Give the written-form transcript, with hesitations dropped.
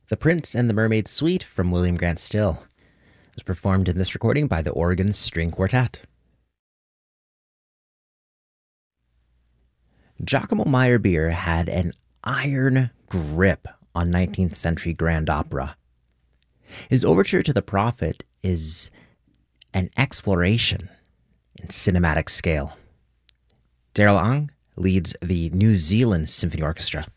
The Prince and the Mermaid Suite from William Grant Still. It was performed in this recording by the Oregon String Quartet. Giacomo Meyerbeer had an iron grip on 19th century grand opera. His overture to The Prophet is an exploration in cinematic scale. Daryl Ang leads the New Zealand Symphony Orchestra.